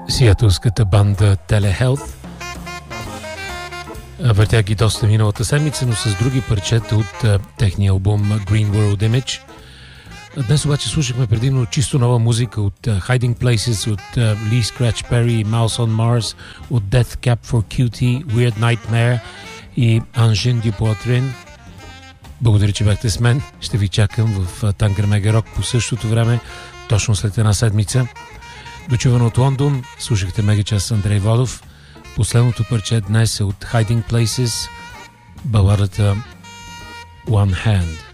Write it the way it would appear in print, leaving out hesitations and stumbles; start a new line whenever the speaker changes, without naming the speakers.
сиатълската банда Telehealth. Въртях ги доста миналата седмица, но с други парчета от техния албум Green World Image. Днес обаче слушахме предимно чисто нова музика от Hiding Places, от Lee Scratch Perry, Mouse on Mars, от Death Cab for Cutie, Weird Nightmare и Angine du Poitrain. Благодаря, че бяхте с мен. Ще ви чакам в Танкер Мега Рок по същото време, точно след една седмица. Дочуване от Лондон, слушахте Мегачас с Андрей Водов. Последното парче днес е от Hiding Places, баладата One Hand.